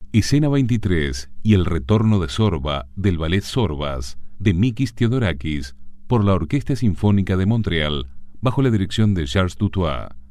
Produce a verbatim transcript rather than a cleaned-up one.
Escena veintitrés y el retorno de Zorba del ballet Zorbas de Mikis Theodorakis por la Orquesta Sinfónica de Montreal bajo la dirección de Charles Dutoit.